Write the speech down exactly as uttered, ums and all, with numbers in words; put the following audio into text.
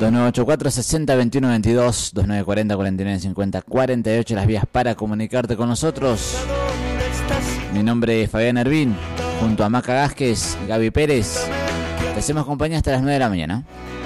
dos nueve ocho cuatro, sesenta, veintiuno, veintidós, dos nueve cuarenta, cuarenta y nueve cincuenta, cuarenta y ocho, las vías para comunicarte con nosotros. Mi nombre es Fabián Hervín, junto a Maca Vázquez y Gaby Pérez. Te hacemos compañía hasta las nueve de la mañana.